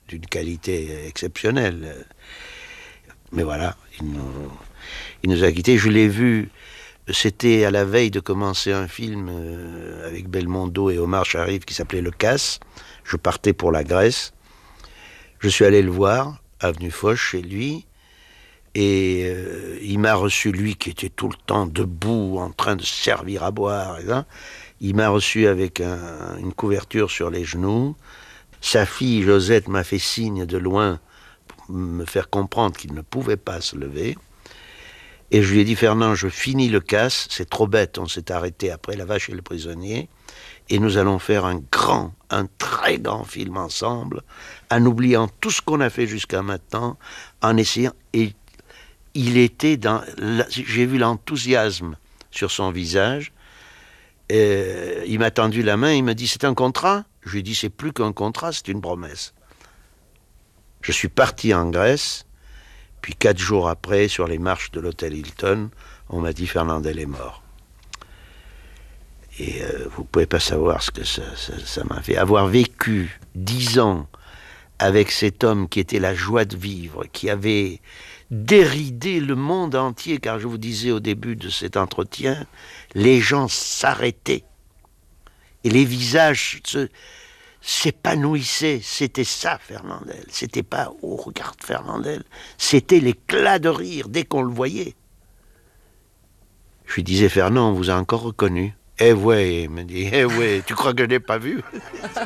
d'une qualité exceptionnelle. Mais voilà, il nous a quittés. Je l'ai vu, c'était à la veille de commencer un film avec Belmondo et Omar Sharif qui s'appelait Le Casse. Je partais pour la Grèce. Je suis allé le voir, avenue Foch, chez lui. Et il m'a reçu, lui qui était tout le temps debout, en train de servir à boire. Il m'a reçu avec une couverture sur les genoux. Sa fille, Josette, m'a fait signe de loin pour me faire comprendre qu'il ne pouvait pas se lever. Et je lui ai dit, Fernand, je finis Le Casse, c'est trop bête, on s'est arrêté après La Vache et le Prisonnier, et nous allons faire un très grand film ensemble, en oubliant tout ce qu'on a fait jusqu'à maintenant, en essayant... Et il était j'ai vu l'enthousiasme sur son visage. Il m'a tendu la main, il m'a dit, c'est un contrat? Je lui ai dit, c'est plus qu'un contrat, c'est une promesse. Je suis parti en Grèce, puis 4 jours après, sur les marches de l'hôtel Hilton, on m'a dit, Fernandel est mort. Et vous ne pouvez pas savoir ce que ça m'a fait. Avoir vécu 10 ans avec cet homme qui était la joie de vivre, qui avait déridé le monde entier, car je vous disais au début de cet entretien, les gens s'arrêtaient et les visages s'épanouissaient. C'était ça, Fernandel. C'était pas « Oh, regarde Fernandel », c'était l'éclat de rire dès qu'on le voyait. Je lui disais « Fernand, on vous a encore reconnu ». « Eh ouais », il me dit, « Eh ouais, tu crois que je n'ai pas vu ?»